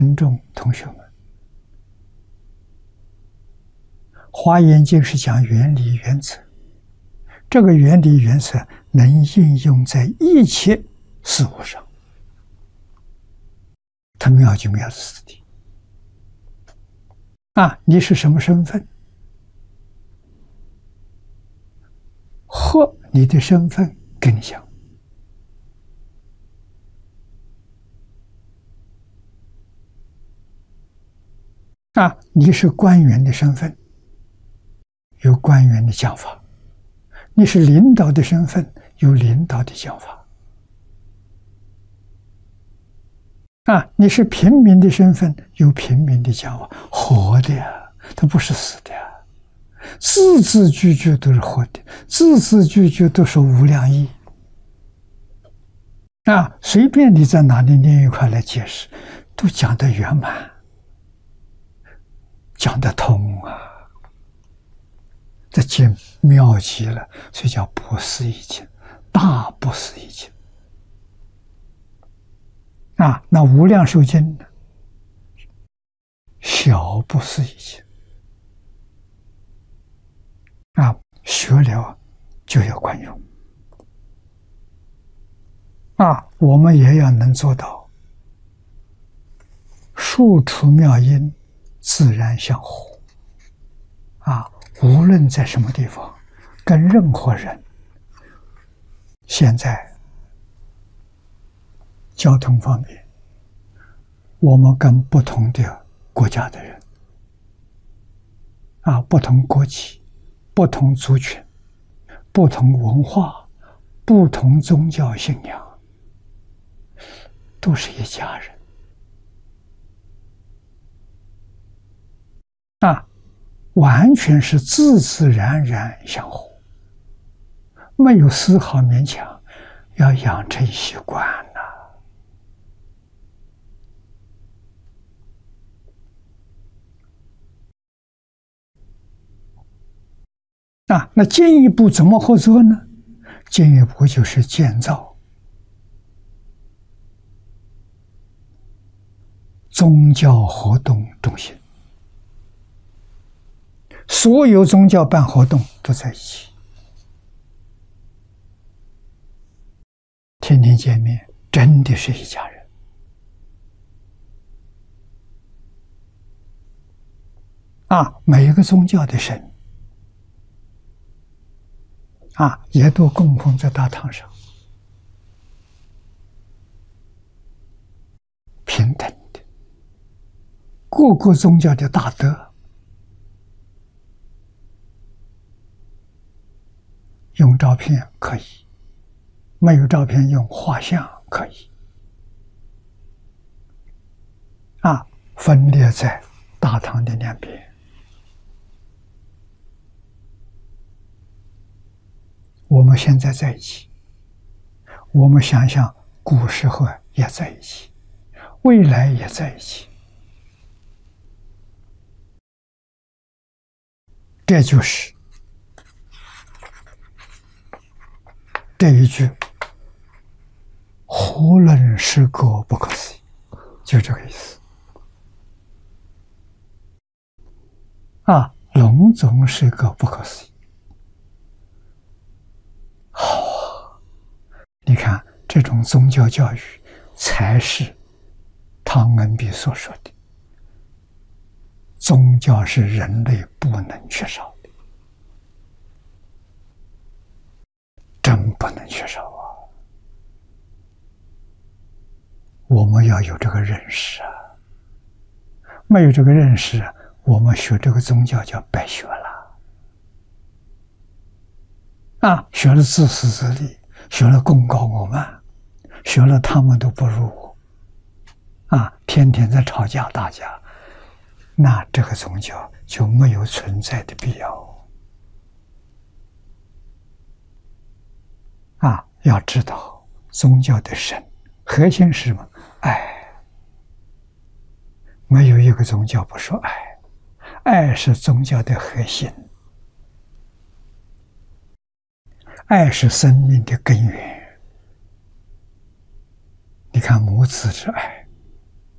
听众同学们，华严经是讲原理原则，这个原理原则能应用在一切事物上，它妙就妙在此地。你是什么身份？和你的身份跟你讲。你是官员的身份，有官员的讲法；你是领导的身份，有领导的讲法。你是平民的身份，有平民的讲法，活的呀，它不是死的呀。字字句句都是活的，字字句句都是无量义。随便你在哪里念一块来解释，都讲得圆满，讲得通啊。这经妙极了，所以叫不思议经，大不思议经。那无量寿经呢？小不思议经。学了就要管用。我们也要能做到树出妙因，自然相互。无论在什么地方，跟任何人，现在交通方面，我们跟不同的国家的人，不同国籍、不同族群、不同文化、不同宗教信仰，都是一家人。完全是自自然然相互，没有丝毫勉强，要养成习惯那进一步怎么合作呢？进一步就是建造宗教活动中心。所有宗教办活动都在一起，天天见面，真的是一家人。每一个宗教的神也都供奉在大堂上，平等的，各个宗教的大德。用照片可以，没有照片用画像可以。分列在大堂的两边。我们现在在一起，我们想想古时候也在一起，未来也在一起。这就是这一句囫囵是个不可思议，就这个意思。笼总是个不可思议。好你看这种宗教教育才是汤恩比所说的宗教是人类不能缺少的，真不能缺少我们要有这个认识没有这个认识我们学这个宗教叫白学了学了自私自利，学了功高我慢，学了他们都不如我天天在吵架打架，那这个宗教就没有存在的必要要知道宗教的神核心是什么？爱。没有一个宗教不说爱，爱是宗教的核心，爱是生命的根源。你看母子之爱，